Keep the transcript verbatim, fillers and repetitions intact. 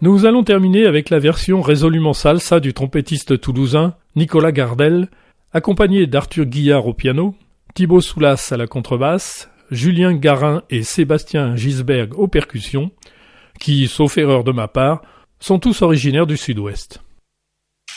Nous allons terminer avec la version résolument salsa du trompettiste toulousain Nicolas Gardel, accompagné d'Arthur Guillard au piano, Thibaut Soulas à la contrebasse, Julien Garin et Sébastien Gisberg aux percussions, qui, sauf erreur de ma part, sont tous originaires du Sud-Ouest.